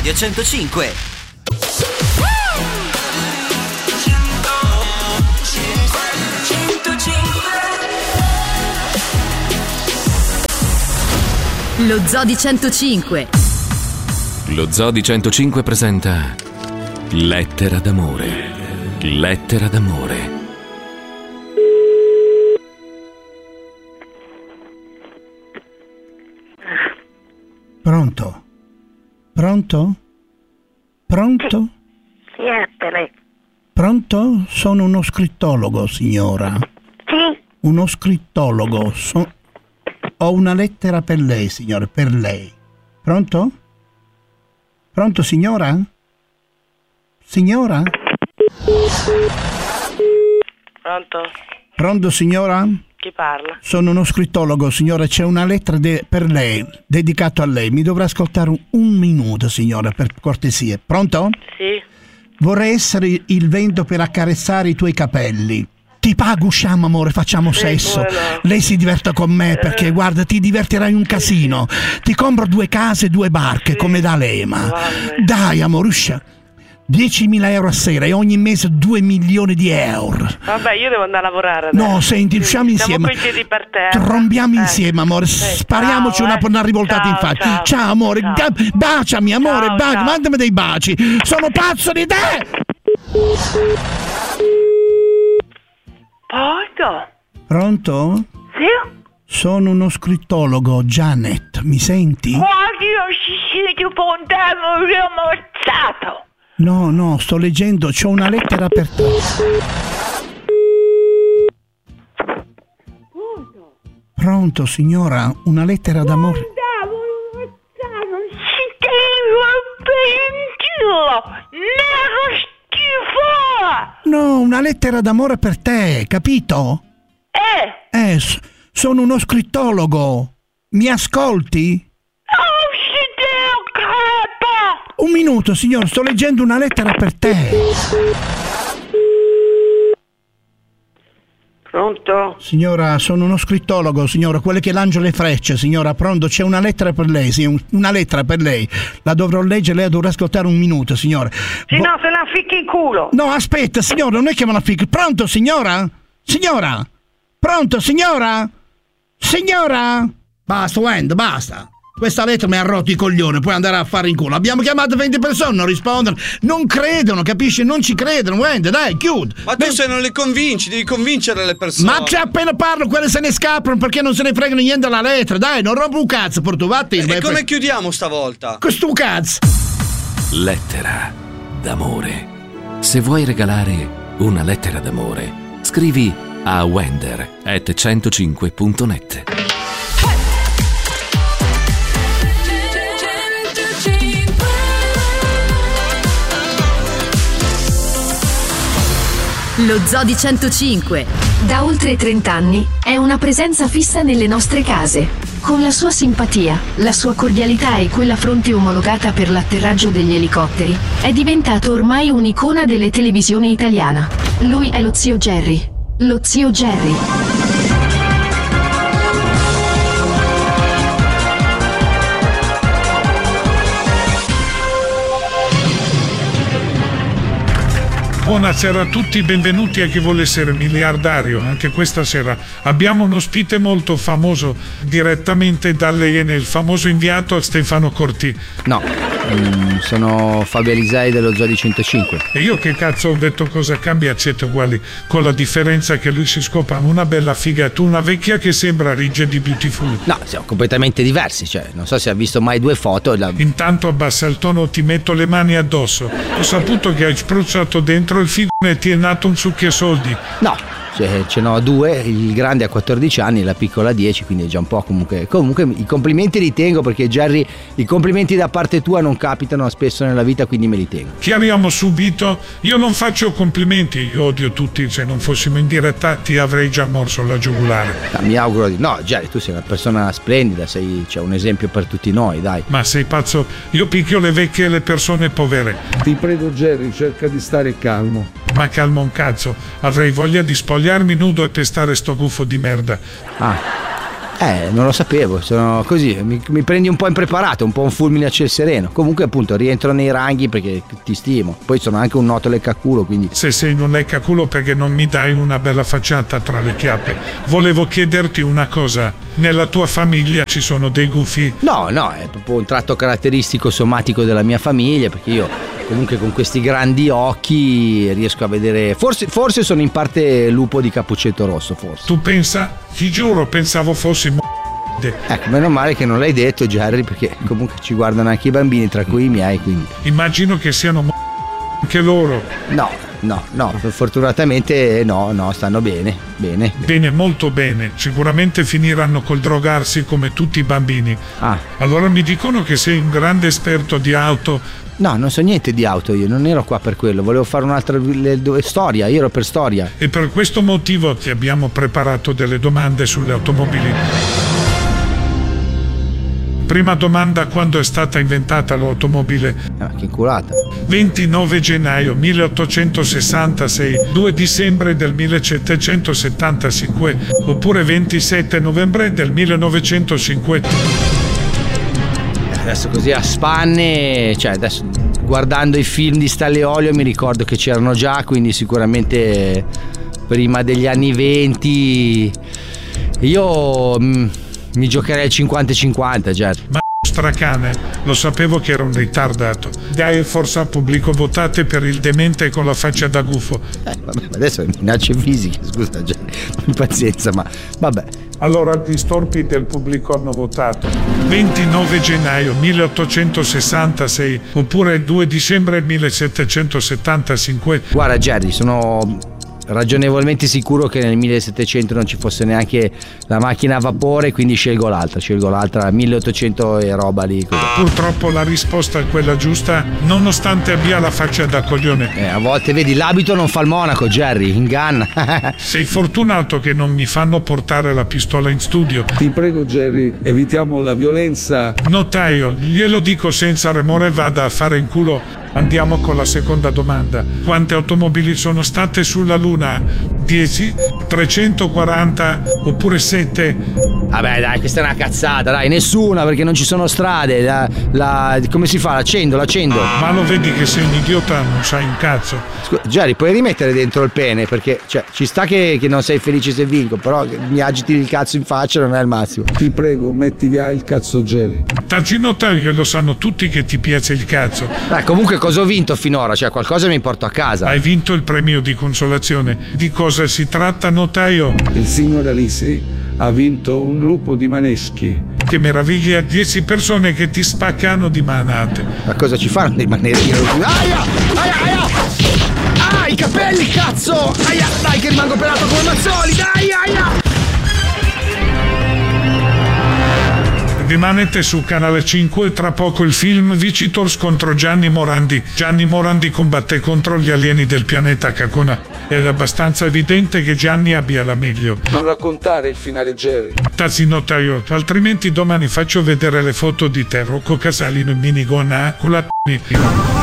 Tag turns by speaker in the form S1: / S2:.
S1: Radio 105.
S2: Lo Zoo di 105.
S3: Lo Zoo di 105 presenta Lettera d'amore. Lettera d'amore.
S4: Pronto? Pronto? Pronto?
S5: Siete.
S4: Pronto? Sono uno scrittologo, signora.
S5: Sì?
S4: Uno scrittologo. Ho una lettera per lei, signore, per lei. Pronto? Pronto, signora? Signora?
S5: Pronto?
S4: Pronto, signora?
S5: Chi parla?
S4: Sono uno scrittologo, signora. C'è una lettera per lei, dedicato a lei. Mi dovrà ascoltare un minuto, signora, per cortesia. Pronto?
S5: Sì.
S4: Vorrei essere il vento per accarezzare i tuoi capelli. Ti pago, usciamo, amore, facciamo sesso.
S5: No.
S4: Lei si diverta con me perché, guarda, ti divertirai un casino. Ti compro 2 case e 2 barche, come da Lema. Dai, amore, usciamo. 10.000 euro a sera e ogni mese 2 milioni di euro.
S5: Vabbè, io devo andare a lavorare adesso.
S4: No, senti, usciamo insieme.
S5: Siamo coi piedi per terra.
S4: Trombiamo insieme, amore. Spariamoci
S5: ciao,
S4: una rivoltata in faccia. Ciao, amore.
S5: Ciao.
S4: Baciami, amore.
S5: Ciao.
S4: Mandami dei baci. Sono pazzo di te.
S5: Pronto?
S4: Pronto?
S5: Sì?
S4: Sono uno scrittologo, Janet. Mi senti?
S5: Guardi, io ci siete con te, mi ho ammazzato.
S4: No, sto leggendo. C'ho una lettera per te. Pronto, signora? Una lettera d'amore.
S5: Non ci devo per nero schifo.
S4: No, una lettera d'amore per te, capito? Sono uno scrittologo. Mi ascolti? Un minuto, signor, sto leggendo una lettera per te.
S5: Pronto?
S4: Signora, sono uno scrittologo, signora, quello che lancia le frecce, signora. Pronto, c'è una lettera per lei, sì, una lettera per lei. La dovrò leggere, lei dovrà ascoltare un minuto, signora.
S5: Sì, no, se la ficchi in culo.
S4: No, aspetta, signora, non è che me la ficchi. Pronto, signora? Signora? Pronto, signora? Signora? Basta, Wendy, basta. Questa lettera mi ha rotto i coglioni, puoi andare a fare in culo. Abbiamo chiamato 20 persone, non rispondono, non credono, capisci? Non ci credono, Wendy, dai, chiudi.
S6: Ma tu se non le convinci, devi convincere le persone.
S4: Ma c'è appena parlo, quelle se ne scappano perché non se ne fregano niente della lettera. Dai, non rompo un cazzo, portuvatti.
S6: E come chiudiamo stavolta?
S4: Questo cazzo.
S3: Lettera d'amore. Se vuoi regalare una lettera d'amore, scrivi a wender@105.net.
S2: Lo Zoo di 105.
S7: Da oltre 30 anni è una presenza fissa nelle nostre case. Con la sua simpatia, la sua cordialità e quella fronte omologata per l'atterraggio degli elicotteri, è diventato ormai un'icona delle televisioni italiana. Lui è lo zio Jerry. Lo zio Jerry.
S8: Buonasera a tutti, benvenuti a Chi vuole essere miliardario. Anche questa sera abbiamo un ospite molto famoso direttamente dall'Ene, il famoso inviato a Stefano Corti.
S9: No, sono Fabio Alisei dello Zoo di 105.
S8: E io che cazzo ho detto cosa cambia, siete uguali, con la differenza che lui si scopa una bella figa e tu una vecchia che sembra Rigid Beautiful.
S9: No, siamo completamente diversi, cioè non so se ha visto mai 2 foto.
S8: Intanto abbassa il tono, ti metto le mani addosso. Ho saputo che hai spruzzato dentro il figo e ti è nato un succhia soldi.
S9: No, ce n'ho 2, il grande ha 14 anni, la piccola 10, quindi è già un po' comunque i complimenti li tengo, perché Jerry, i complimenti da parte tua non capitano spesso nella vita, quindi me li tengo.
S8: Chiariamo subito, io non faccio complimenti, io odio tutti, se non fossimo in diretta ti avrei già morso la giugulare.
S9: Mi auguro di no. Jerry, tu sei una persona splendida, c'è un esempio per tutti noi, dai.
S8: Ma sei pazzo, io picchio le vecchie e le persone povere.
S10: Ti prego Jerry, cerca di stare calmo.
S8: Ma calmo un cazzo, avrei voglia di spogliarmi nudo e pestare sto buffo di merda.
S9: Non lo sapevo, sono così, mi prendi un po' impreparato, un po' un fulmine a ciel sereno. Comunque appunto rientro nei ranghi perché ti stimo. Poi sono anche un noto leccaculo, quindi...
S8: Se sei un leccaculo, perché non mi dai una bella facciata tra le chiappe? Volevo chiederti una cosa, nella tua famiglia ci sono dei gufi?
S9: No, è proprio un tratto caratteristico somatico della mia famiglia, perché io comunque con questi grandi occhi riesco a vedere, forse sono in parte lupo di Cappuccetto Rosso, forse.
S8: Tu pensa, ti giuro, pensavo fossi
S9: ecco, meno male che non l'hai detto, Jerry, perché comunque ci guardano anche i bambini, tra cui i miei, quindi
S8: immagino che siano anche loro.
S9: No, fortunatamente no, stanno bene.
S8: Bene, molto bene. Sicuramente finiranno col drogarsi come tutti i bambini. Allora mi dicono che sei un grande esperto di auto.
S9: No, non so niente di auto, io non ero qua per quello, volevo fare un'altra storia, io ero per storia.
S8: E per questo motivo ti abbiamo preparato delle domande sulle automobili. Prima domanda: quando è stata inventata l'automobile?
S9: Che culata.
S8: 29 gennaio 1866, 2 dicembre del 1775 oppure 27 novembre del 1950.
S9: Adesso così a spanne, cioè adesso guardando i film di Stanley Olio mi ricordo che c'erano già, quindi sicuramente prima degli anni 20. Io mi giocherei il 50-50, Jerry.
S8: Ma stracane, lo sapevo che era un ritardato. Dai, forza pubblico, votate per il demente con la faccia da gufo.
S9: Vabbè, adesso minacce fisiche, scusa Jerry, pazienza, ma vabbè.
S8: Allora gli storpi del pubblico hanno votato 29 gennaio 1866 oppure 2 dicembre 1775.
S9: Guarda Jerry, sono ragionevolmente sicuro che nel 1700 non ci fosse neanche la macchina a vapore, quindi scelgo l'altra 1800 e roba lì così.
S8: Purtroppo la risposta è quella giusta, nonostante abbia la faccia da coglione.
S9: A volte vedi, l'abito non fa il monaco, Jerry, inganna.
S8: Sei fortunato che non mi fanno portare la pistola in studio.
S10: Ti prego Jerry, evitiamo la violenza.
S8: Notaio, glielo dico senza remore, vada a fare in culo. Andiamo con la seconda domanda. Quante automobili sono state sulla Luna? 10, 340 oppure 7?
S9: Vabbè dai, questa è una cazzata, dai, nessuna, perché non ci sono strade. Come si fa? L'accendo.
S8: Ma lo vedi che sei un idiota, non sai un cazzo.
S9: Scusa, Jerry, puoi rimettere dentro il pene? Perché cioè, ci sta che non sei felice se vinco, però mi agiti il cazzo in faccia non è il massimo.
S10: Ti prego, metti via il cazzo Jerry.
S8: Taci notaio che lo sanno tutti che ti piace il cazzo.
S9: Comunque cosa ho vinto finora? Cioè qualcosa mi porto a casa.
S8: Hai vinto il premio di consolazione. Di cosa si tratta, notaio?
S10: Il signor Alisi ha vinto un gruppo di maneschi.
S8: Che meraviglia, 10 persone che ti spaccano di manate.
S9: Ma cosa ci fanno dei maneschi? Aia! I capelli, cazzo! Aia! Dai che rimango pelato come Mazzoli! Dai, aia!
S8: Rimanete su Canale 5, tra poco il film Vicitors contro Gianni Morandi. Gianni Morandi combatte contro gli alieni del pianeta Cacona. È abbastanza evidente che Gianni abbia la meglio.
S10: Non raccontare il finale Jerry.
S8: Tazi notaio, altrimenti domani faccio vedere le foto di te, Rocco Casalino in minigonna con la